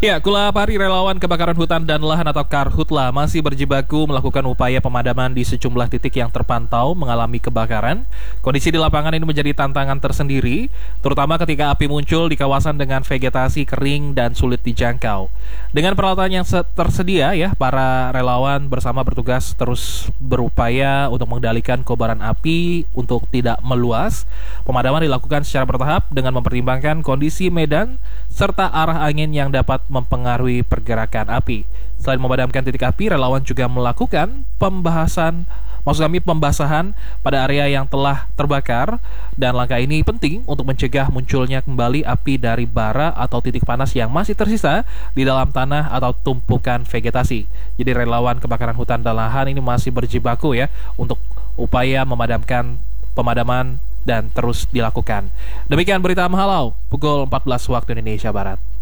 Ya, Kulapari relawan kebakaran hutan dan lahan atau Karhutla masih berjibaku melakukan upaya pemadaman di sejumlah titik yang terpantau mengalami kebakaran. Kondisi di lapangan ini menjadi tantangan tersendiri, terutama ketika api muncul di kawasan dengan vegetasi kering dan sulit dijangkau. Dengan peralatan yang tersedia ya, para relawan bersama bertugas terus berupaya untuk mengendalikan kobaran api untuk tidak meluas. Pemadaman dilakukan secara bertahap dengan mempertimbangkan kondisi medan serta arah angin yang dapat mempengaruhi pergerakan api. Selain memadamkan titik api, relawan juga melakukan pembasahan pada area yang telah terbakar, dan langkah ini penting untuk mencegah munculnya kembali api dari bara atau titik panas yang masih tersisa di dalam tanah atau tumpukan vegetasi. Jadi relawan kebakaran hutan dan lahan ini masih berjibaku ya untuk upaya pemadaman dan terus dilakukan. Demikian berita Mahalau pukul 14 waktu Indonesia Barat.